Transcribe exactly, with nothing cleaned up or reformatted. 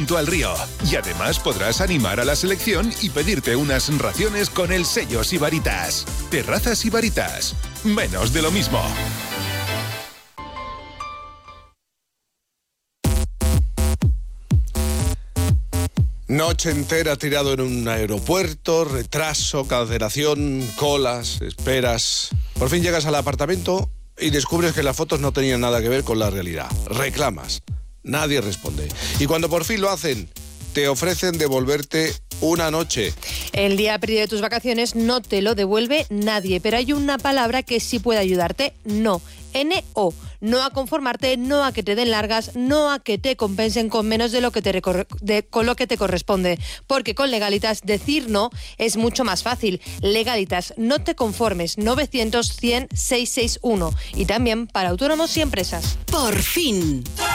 junto al río. Y además podrás animar a la selección y pedirte unas raciones con el sello Sibaritas. Terrazas Sibaritas. Menos de lo mismo. Noche entera tirado en un aeropuerto, retraso, cancelación, colas, esperas. Por fin llegas al apartamento y descubres que las fotos no tenían nada que ver con la realidad. Reclamas. Nadie responde. Y cuando por fin lo hacen, te ofrecen devolverte una noche. El día perdido de tus vacaciones no te lo devuelve nadie, pero hay una palabra que sí puede ayudarte. No. N O. No a conformarte, no a que te den largas, no a que te compensen con menos de lo que te, recor- de, con lo que te corresponde. Porque con Legalitas decir no es mucho más fácil. Legalitas, no te conformes. novecientos, cien, seiscientos sesenta y uno. Y también para autónomos y empresas. Por fin.